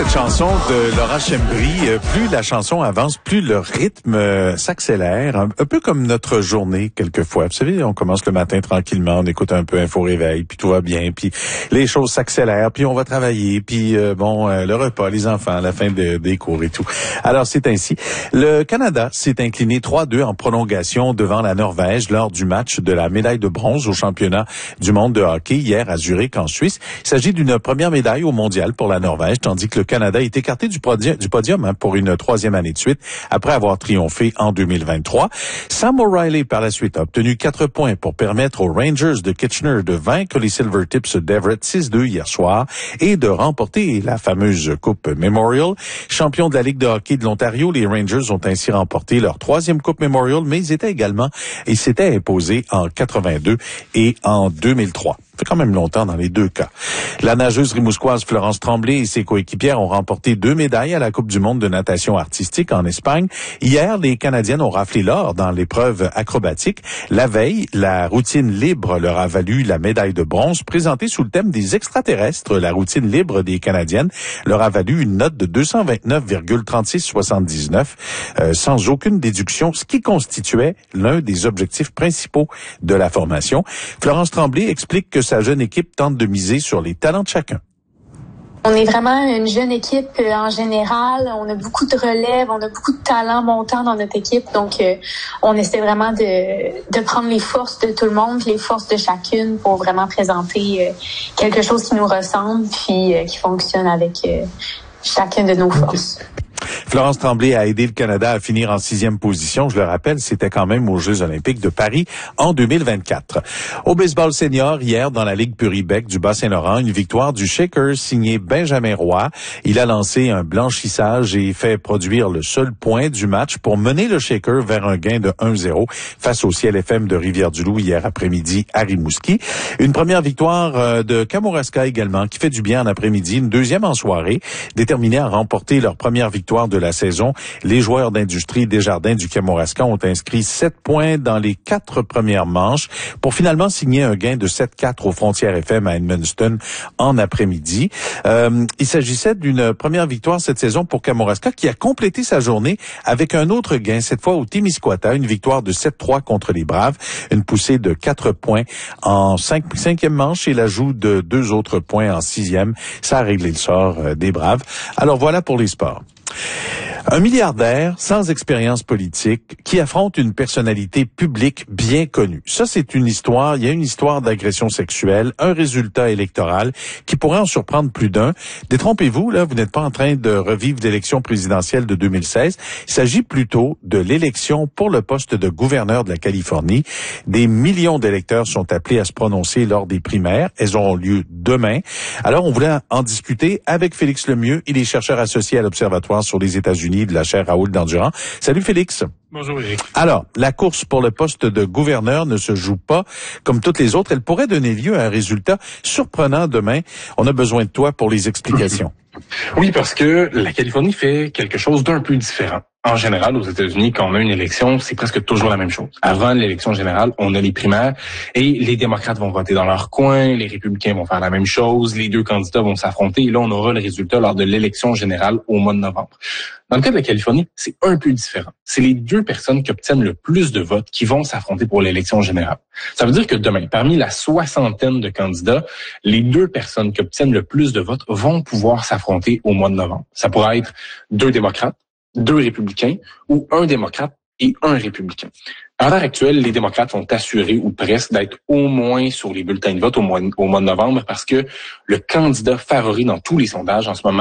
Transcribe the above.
cette chanson de Laura Schembri, plus la chanson avance, plus le rythme s'accélère, un peu comme notre journée quelquefois. Vous savez, on commence le matin tranquillement, on écoute un peu Info Réveil, puis tout va bien, puis les choses s'accélèrent, puis on va travailler, puis le repas, les enfants, la fin des cours et tout. Alors c'est ainsi. Le Canada s'est incliné 3-2 en prolongation devant la Norvège lors du match de la médaille de bronze au championnat du monde de hockey hier à Zurich en Suisse. Il s'agit d'une première médaille au mondial pour la Norvège, tandis que le Canada est écarté du podium pour une troisième année de suite après avoir triomphé en 2023. Sam O'Reilly, par la suite, a obtenu 4 points pour permettre aux Rangers de Kitchener de vaincre les Silvertips d'Everett 6-2 hier soir et de remporter la fameuse Coupe Memorial. Champions de la Ligue de hockey de l'Ontario, les Rangers ont ainsi remporté leur 3e Coupe Memorial, mais ils s'étaient imposés en 82 et en 2003. Ça fait quand même longtemps dans les deux cas. La nageuse rimouskoise Florence Tremblay et ses coéquipières ont remporté 2 médailles à la Coupe du monde de natation artistique en Espagne. Hier, les Canadiennes ont raflé l'or dans l'épreuve acrobatique. La veille, la routine libre leur a valu la médaille de bronze présentée sous le thème des extraterrestres. La routine libre des Canadiennes leur a valu une note de 229,3679 sans aucune déduction, ce qui constituait l'un des objectifs principaux de la formation. Florence Tremblay explique que sa jeune équipe tente de miser sur les talents de chacun. On est vraiment une jeune équipe en général. On a beaucoup de relève, on a beaucoup de talents montants dans notre équipe. Donc, on essaie vraiment de prendre les forces de tout le monde, les forces de chacune pour vraiment présenter quelque chose qui nous ressemble puis qui fonctionne avec chacune de nos forces. Florence Tremblay a aidé le Canada à finir en 6e position. Je le rappelle, c'était quand même aux Jeux olympiques de Paris en 2024. Au baseball senior, hier, dans la Ligue Puribec du Bas-Saint-Laurent, une victoire du Shaker signé Benjamin Roy. Il a lancé un blanchissage et fait produire le seul point du match pour mener le Shaker vers un gain de 1-0 face au Ciel FM de Rivière-du-Loup hier après-midi à Rimouski. Une première victoire de Kamouraska également, qui fait du bien en après-midi. Une deuxième en soirée, déterminée à remporter leur première victoire de la saison. Les joueurs d'Industrie Desjardins du Kamouraska ont inscrit 7 points dans les 4 premières manches pour finalement signer un gain de 7-4 aux Frontières FM à Edmundston en après-midi. Il s'agissait d'une première victoire cette saison pour Kamouraska qui a complété sa journée avec un autre gain, cette fois au Témiscouata, une victoire de 7-3 contre les Braves, une poussée de 4 points en 5e manche et l'ajout de 2 autres points en 6e. Ça a réglé le sort des Braves. Alors voilà pour les sports. Un milliardaire sans expérience politique qui affronte une personnalité publique bien connue. Ça, c'est une histoire. Il y a une histoire d'agression sexuelle, un résultat électoral qui pourrait en surprendre plus d'un. Détrompez-vous, là, vous n'êtes pas en train de revivre l'élection présidentielle de 2016. Il s'agit plutôt de l'élection pour le poste de gouverneur de la Californie. Des millions d'électeurs sont appelés à se prononcer lors des primaires. Elles auront lieu demain. Alors, on voulait en discuter avec Félix Lemieux. Il est chercheur associé à l'Observatoire sur les États-Unis de la chaire Raoul Dandurand. Salut Félix. Bonjour Eric. Alors, la course pour le poste de gouverneur ne se joue pas comme toutes les autres. Elle pourrait donner lieu à un résultat surprenant demain. On a besoin de toi pour les explications. Oui, parce que la Californie fait quelque chose d'un peu différent. En général, aux États-Unis, quand on a une élection, c'est presque toujours la même chose. Avant l'élection générale, on a les primaires et les démocrates vont voter dans leur coin, les républicains vont faire la même chose, les deux candidats vont s'affronter et là, on aura le résultat lors de l'élection générale au mois de novembre. Dans le cas de la Californie, c'est un peu différent. C'est les 2 personnes qui obtiennent le plus de votes qui vont s'affronter pour l'élection générale. Ça veut dire que demain, parmi la 60aine de candidats, les 2 personnes qui obtiennent le plus de votes vont pouvoir s'affronter au mois de novembre. Ça pourrait être 2 démocrates, 2 républicains ou 1 démocrate et 1 républicain. À l'heure actuelle, les démocrates sont assurés ou presque d'être au moins sur les bulletins de vote au mois de novembre parce que le candidat favori dans tous les sondages en ce moment